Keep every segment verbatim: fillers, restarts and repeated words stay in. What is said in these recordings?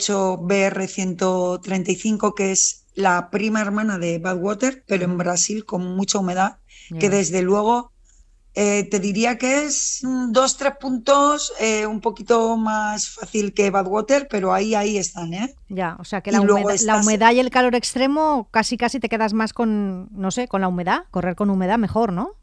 hecho B R ciento treinta y cinco, que es la prima hermana de Badwater, pero en Brasil con mucha humedad, Ya. que desde luego eh, te diría que es mm, dos, tres puntos eh, un poquito más fácil que Badwater, pero ahí, ahí están, ¿eh? Ya, o sea que Y la luego humedad, la estás, humedad y el calor extremo casi casi te quedas más con, no sé, con la humedad, correr con humedad mejor, ¿no?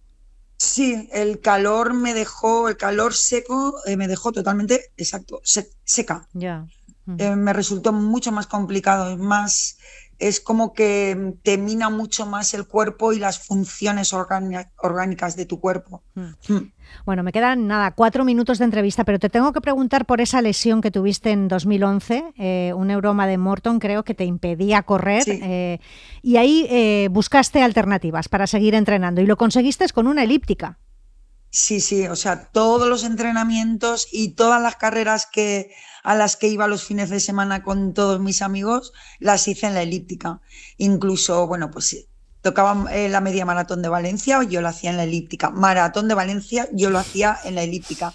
sí, el calor me dejó, el calor seco eh, me dejó totalmente, exacto, se- seca. Ya. Ujú. Eh, me resultó mucho más complicado, es más, es como que te mina mucho más el cuerpo y las funciones orgánica- orgánicas de tu cuerpo. Mm. Mm. Bueno, me quedan nada, cuatro minutos de entrevista, pero te tengo que preguntar por esa lesión que tuviste en dos mil once, eh, un neuroma de Morton, creo que te impedía correr, Sí, eh, y ahí eh, buscaste alternativas para seguir entrenando y lo conseguiste con una elíptica. sí, sí, o sea, todos los entrenamientos y todas las carreras que, a las que iba los fines de semana con todos mis amigos, las hice en la elíptica. Incluso, bueno, pues sí, tocaba eh, la media maratón de Valencia, yo lo hacía en la elíptica. Maratón de Valencia, yo lo hacía en la elíptica.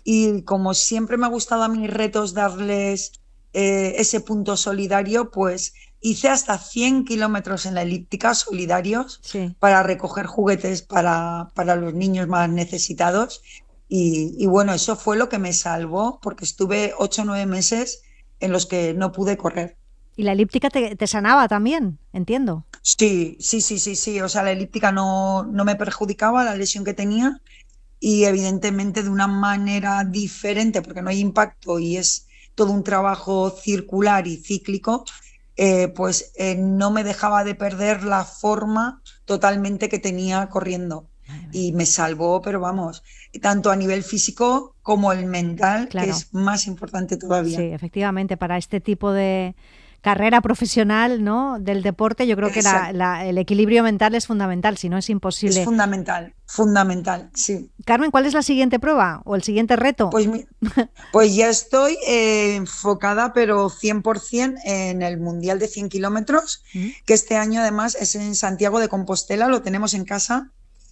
Y como siempre me ha gustado a mis retos darles eh, ese punto solidario, pues hice hasta cien kilómetros en la elíptica solidarios Sí. para recoger juguetes para, para los niños más necesitados. Y, y bueno, eso fue lo que me salvó porque estuve ocho o nueve meses en los que no pude correr. Y la elíptica te, te sanaba también, entiendo. Sí, sí, sí, sí, sí. O sea, la elíptica no, no me perjudicaba la lesión que tenía y evidentemente de una manera diferente porque no hay impacto y es todo un trabajo circular y cíclico, eh, pues eh, no me dejaba de perder la forma totalmente que tenía corriendo. Madre mía. Y me salvó, pero vamos, tanto a nivel físico como el mental, que Claro. es más importante Sí, todavía. efectivamente, para este tipo de carrera profesional, ¿no?, del deporte, yo creo que la, Exacto. la, el equilibrio mental es fundamental, si no es Es imposible. fundamental, fundamental, sí. Carmen, ¿cuál es la siguiente prueba o el siguiente reto? Pues, mi- pues ya estoy eh, enfocada, pero cien por ciento en el Mundial de cien kilómetros, ¿Mm? que este año además es en Santiago de Compostela, lo tenemos en casa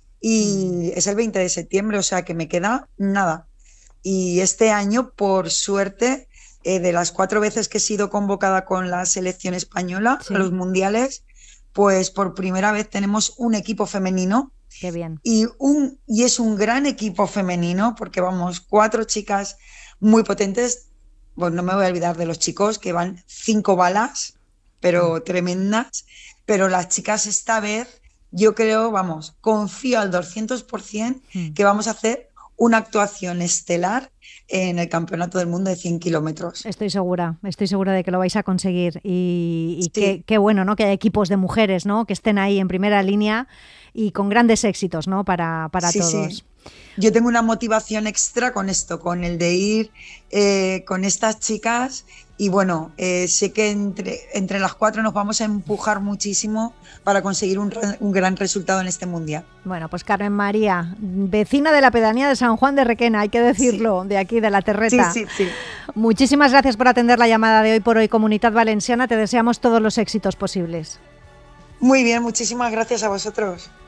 Mm. y es el veinte de septiembre, o sea que me queda nada. Y este año, por suerte, eh, de las cuatro veces que he sido convocada con la selección española a Sí, los mundiales, pues por primera vez tenemos un equipo femenino qué bien. y, un, y es un gran equipo femenino porque vamos, cuatro chicas muy potentes. Bueno, no me voy a olvidar de los chicos que van cinco balas, Mm. pero tremendas. Pero las chicas esta vez, yo creo, vamos, confío al doscientos por ciento Mm. que vamos a hacer una actuación estelar en el Campeonato del Mundo de cien kilómetros. Estoy segura, estoy segura de que lo vais a conseguir y, y qué, Sí, qué bueno, ¿no?, que haya equipos de mujeres, ¿no?, que estén ahí en primera línea y con grandes éxitos, ¿no?, para, para sí, sí. todos. Yo tengo una motivación extra con esto, con el de ir eh, con estas chicas y bueno, eh, sé que entre, entre las cuatro nos vamos a empujar muchísimo para conseguir un, re- un gran resultado en este mundial. Bueno, pues Carmen María, vecina de la pedanía de San Juan de Requena, hay que Sí, decirlo, de aquí, de la sí, Terreta. sí, sí. Muchísimas gracias por atender la llamada de Hoy por Hoy Comunidad Valenciana. Te deseamos todos los éxitos posibles. Muy bien, muchísimas gracias a vosotros.